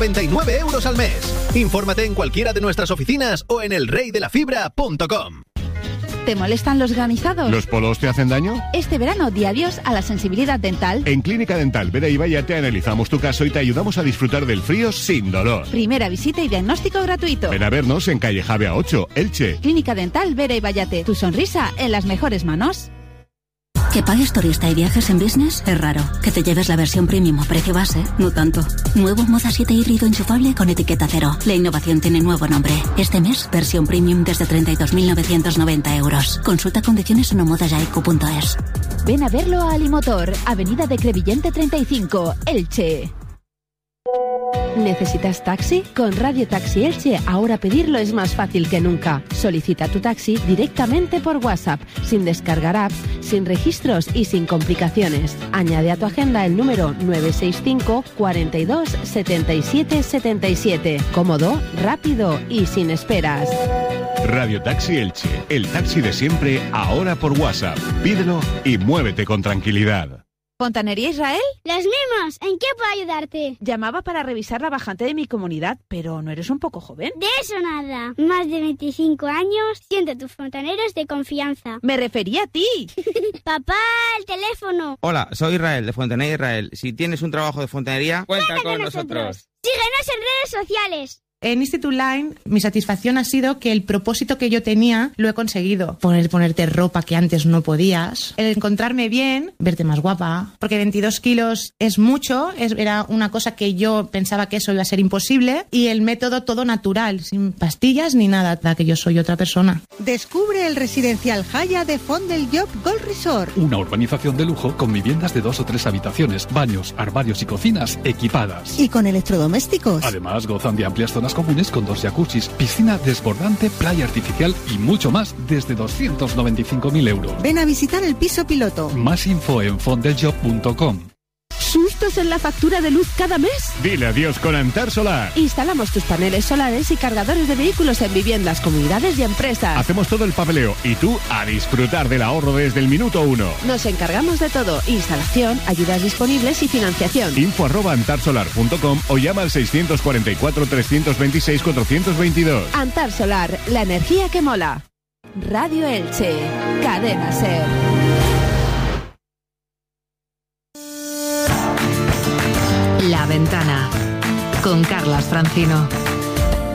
99 euros al mes. Infórmate en cualquiera de nuestras oficinas o en elreydelafibra.com. ¿Te molestan los granizados? ¿Los polos te hacen daño? Este verano di adiós a la sensibilidad dental. En Clínica Dental Vera y Valle analizamos tu caso y te ayudamos a disfrutar del frío sin dolor. Primera visita y diagnóstico gratuito. Ven a vernos en calle Javea 8, Elche. Clínica Dental Vera y Vallate. Tu sonrisa en las mejores manos. Que pagues turista y viajes en business es raro. Que te lleves la versión premium a precio base, no tanto. Nuevo Moda 7 híbrido enchufable con etiqueta cero. La innovación tiene nuevo nombre. Este mes, versión premium desde 32.990 euros. Consulta condiciones en omodajaico.es. Ven a verlo a Alimotor, Avenida de Crevillente 35, Elche. ¿Necesitas taxi? Con Radio Taxi Elche ahora pedirlo es más fácil que nunca. Solicita tu taxi directamente por WhatsApp, sin descargar apps, sin registros y sin complicaciones. Añade a tu agenda el número 965 42 77 77. Cómodo, rápido y sin esperas. Radio Taxi Elche, el taxi de siempre, ahora por WhatsApp. Pídelo y muévete con tranquilidad. ¿Fontanería Israel? ¡Los mismos! ¿En qué puedo ayudarte? Llamaba para revisar la bajante de mi comunidad, pero ¿no eres un poco joven? De eso nada. Más de 25 años, siendo tus fontaneros de confianza. Me refería a ti. Papá, el teléfono. Hola, soy Israel, de Fontanería Israel. Si tienes un trabajo de fontanería, cuenta con nosotros. Síguenos en redes sociales. En Institute Line, mi satisfacción ha sido que el propósito que yo tenía lo he conseguido. Ponerte ropa que antes no podías. El encontrarme bien, verte más guapa. Porque 22 kilos es mucho, era una cosa que yo pensaba que eso iba a ser imposible. Y el método todo natural, sin pastillas ni nada, que yo soy otra persona. Descubre el residencial Haya de Font del Llop Gold Resort. Una urbanización de lujo con viviendas de 2 o 3 habitaciones, baños, armarios y cocinas equipadas. Y con electrodomésticos. Además, gozan de amplias zonas comunes con 2 jacuzzis, piscina desbordante, playa artificial y mucho más desde 295.000 euros. Ven a visitar el piso piloto. Más info en fondeljob.com. ¿Sustos en la factura de luz cada mes? Dile adiós con Antar Solar. Instalamos tus paneles solares y cargadores de vehículos en viviendas, comunidades y empresas. Hacemos todo el papeleo y tú a disfrutar del ahorro desde el minuto 1. Nos encargamos de todo: instalación, ayudas disponibles y financiación. info@antarsolar.com o llama al 644 326 422. Antar Solar, la energía que mola. Radio Elche, Cadena Ser. La Ventana, con Carlas Francino.